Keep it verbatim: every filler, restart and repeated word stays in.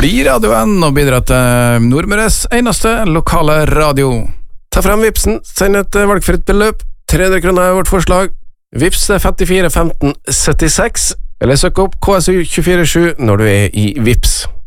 blir radioen og bidrar til Nordmøres eneste lokale radio. Ta frem Vipsen, send et valgfritt beløp. tre hundre kroner er vårt forslag. Vips er femtifire femten syttiseks, eller søk opp K S U to fire sju når du er i Vips.